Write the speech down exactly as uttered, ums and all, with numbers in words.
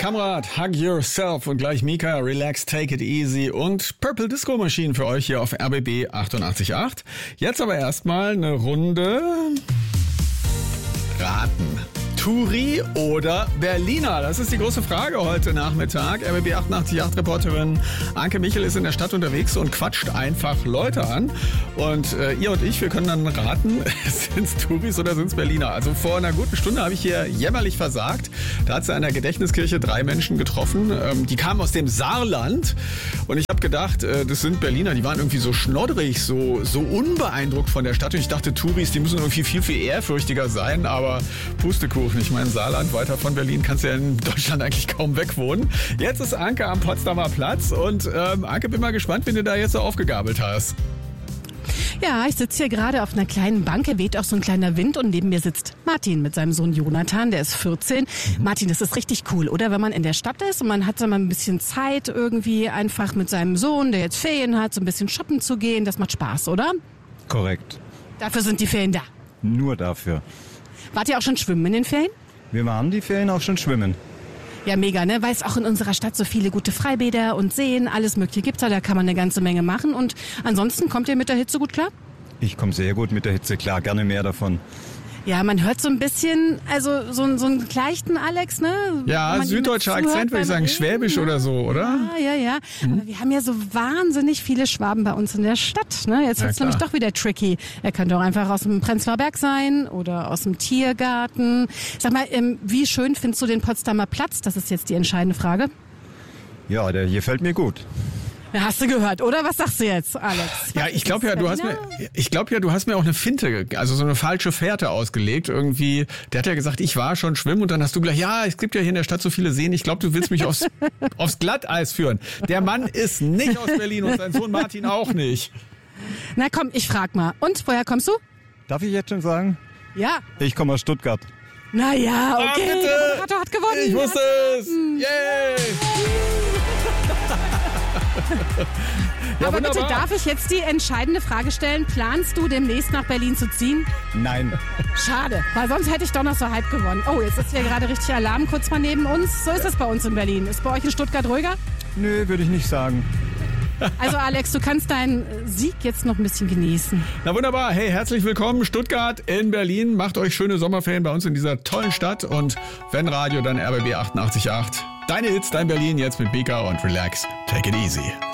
Kamrat, Hug Yourself und gleich Mika, Relax, Take It Easy und Purple Disco Machine für euch hier auf R B B achtundachtzig Komma acht. Jetzt aber erstmal eine Runde Raten. Touri oder Berliner? Das ist die große Frage heute Nachmittag. R B B achtundachtzig Komma acht Reporterin Anke Michel ist in der Stadt unterwegs und quatscht einfach Leute an. Und äh, ihr und ich, wir können dann raten, sind es Touris oder sind es Berliner? Also vor einer guten Stunde habe ich hier jämmerlich versagt. Da hat sie an der Gedächtniskirche drei Menschen getroffen. Ähm, die kamen aus dem Saarland. Und ich habe gedacht, äh, das sind Berliner. Die waren irgendwie so schnodderig, so, so unbeeindruckt von der Stadt. Und ich dachte, Touris, die müssen irgendwie viel, viel ehrfürchtiger sein. Aber Pustekuchen. Ich meine, Saarland, weiter von Berlin, kannst du ja in Deutschland eigentlich kaum wegwohnen. Jetzt ist Anke am Potsdamer Platz und ähm, Anke, bin mal gespannt, wenn du da jetzt so aufgegabelt hast. Ja, ich sitze hier gerade auf einer kleinen Bank, weht auch so ein kleiner Wind und neben mir sitzt Martin mit seinem Sohn Jonathan, der ist vierzehn. Mhm. Martin, das ist richtig cool, oder? Wenn man in der Stadt ist und man hat so mal ein bisschen Zeit irgendwie einfach mit seinem Sohn, der jetzt Ferien hat, so ein bisschen shoppen zu gehen, das macht Spaß, oder? Korrekt. Dafür sind die Ferien da. Nur dafür. Wart ihr auch schon schwimmen in den Ferien? Wir waren die Ferien auch schon schwimmen. Ja, mega, ne? Weil es auch in unserer Stadt so viele gute Freibäder und Seen, alles Mögliche gibt da, da kann man eine ganze Menge machen. Und ansonsten, kommt ihr mit der Hitze gut klar? Ich komme sehr gut mit der Hitze klar, gerne mehr davon. Ja, man hört so ein bisschen, also so, so einen leichten Alex, ne? Ja, süddeutscher Akzent, würde ich sagen, Schwäbisch oder so, oder? Ja, ja, ja. Mhm. Aber wir haben ja so wahnsinnig viele Schwaben bei uns in der Stadt, ne? Jetzt wird's ja, nämlich doch wieder tricky. Er könnte auch einfach aus dem Prenzlauer Berg sein oder aus dem Tiergarten. Sag mal, wie schön findest du den Potsdamer Platz? Das ist jetzt die entscheidende Frage. Ja, der hier fällt mir gut. Ja, hast du gehört, oder? Was sagst du jetzt, Alex? Was ja, ich glaube ja, du hast mir, ich glaube ja, du hast mir auch eine Finte, also so eine falsche Fährte ausgelegt. Irgendwie, der hat ja gesagt, ich war schon schwimmen und dann hast du gleich, ja, es gibt ja hier in der Stadt so viele Seen. Ich glaube, du willst mich aufs, aufs Glatteis führen. Der Mann ist nicht aus Berlin und sein Sohn Martin auch nicht. Na komm, ich frag mal. Und, woher kommst du? Darf ich jetzt schon sagen? Ja. Ich komme aus Stuttgart. Naja, okay, oh, bitte. Der Moderator hat gewonnen. Ich wusste es. Yay! Ja, aber wunderbar. Bitte, darf ich jetzt die entscheidende Frage stellen? Planst du demnächst nach Berlin zu ziehen? Nein. Schade, weil sonst hätte ich doch noch so halb gewonnen. Oh, jetzt ist hier gerade richtig Alarm kurz mal neben uns. So ist es bei uns in Berlin. Ist bei euch in Stuttgart ruhiger? Nö, würde ich nicht sagen. Also Alex, du kannst deinen Sieg jetzt noch ein bisschen genießen. Na wunderbar. Hey, herzlich willkommen Stuttgart in Berlin. Macht euch schöne Sommerferien bei uns in dieser tollen Stadt. Und wenn Radio, dann R B B achtundachtzig Komma acht. Deine Hits, dein Berlin, jetzt mit Mika und Relax. Take it easy.